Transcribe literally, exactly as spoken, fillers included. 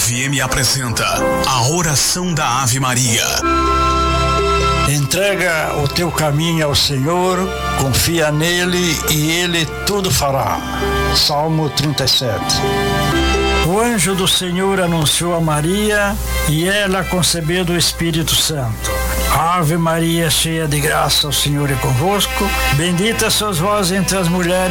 F M apresenta a oração da Ave Maria. Entrega o teu caminho ao Senhor, confia nele e ele tudo fará. Salmo trinta e sete. O anjo do Senhor anunciou a Maria e ela concebeu do Espírito Santo. Ave Maria, cheia de graça, o Senhor é convosco. Bendita sois vós entre as mulheres